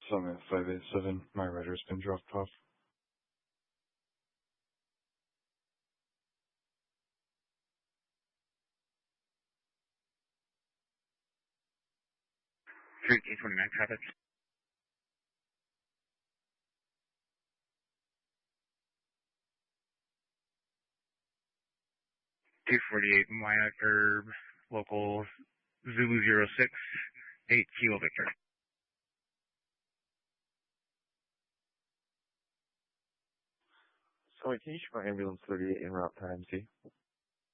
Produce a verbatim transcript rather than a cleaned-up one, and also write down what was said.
Summit five eight seven, my rider's been dropped off. three K twenty-nine traffic. two forty-eight Maya Curb, local Zulu zero six, eight Kilo Victor. Sorry, can you show my ambulance thirty-eight en route to I M C?